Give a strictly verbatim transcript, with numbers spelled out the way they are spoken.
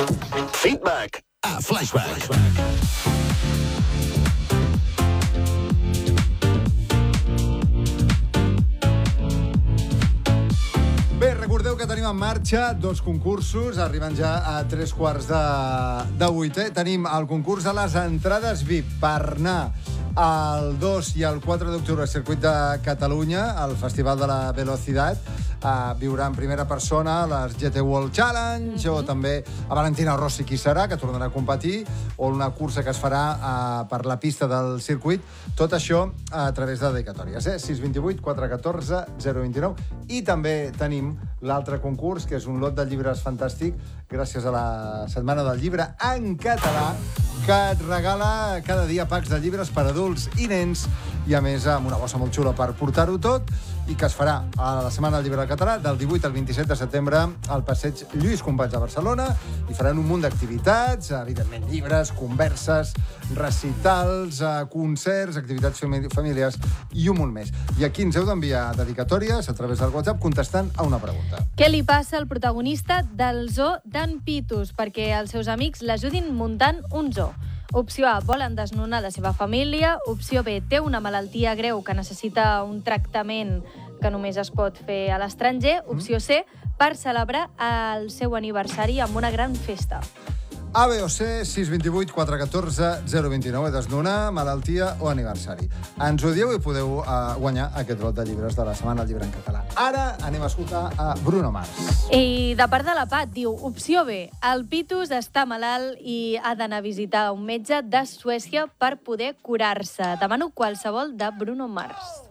Feedback a Flashback. Bé, recordeu que tenim en marxa dos concursos, arriben ja a tres quarts de, de vuit. Eh? Tenim el concurs de les entrades V I P per anar el dos i el quatre d'octubre al Circuit de Catalunya, al Festival de la Velocitat. Uh, viurà en primera persona les G T World Challenge, mm-hmm. o també a Valentina Rossi qui serà, que tornarà a competir, o una cursa que es farà uh, per la pista del circuit. Tot això a través de dedicatòries, eh? sis dos vuit, quatre un quatre, zero dos nou. I també tenim l'altre concurs, que és un lot de llibres fantàstic, gràcies a la Setmana del Llibre en Català, que et regala cada dia packs de llibres per adults i nens, i a més amb una bossa molt xula per portar-ho tot, i que es farà a la Setmana del Llibre Català del divuit al vint-i-set de setembre al passeig Lluís Companys de Barcelona, i faran un munt d'activitats, evidentment llibres, converses, recitals, concerts, activitats familiars i un munt més. I aquí ens heu d'enviar dedicatòries a través del WhatsApp contestant a una pregunta. Què li passa al protagonista del zoo d'en Pitus perquè els seus amics l'ajudin muntant un zoo? Opció A, volen desnonar la seva família. Opció B, té una malaltia greu que necessita un tractament que només es pot fer a l'estranger. Opció C, per celebrar el seu aniversari amb una gran festa. A, B o C, sis dos vuit, quatre un quatre, zero dos nou, desnonar, malaltia o aniversari. Ens ho dieu i podeu uh, guanyar aquest lot de llibres de la Setmana del Llibre en Català. Ara anem a escoltar a Bruno Mars. I de part de la Pat diu, opció B, el Pitus està malalt i ha d'anar a visitar un metge de Suècia per poder curar-se. Demano qualsevol de Bruno Mars.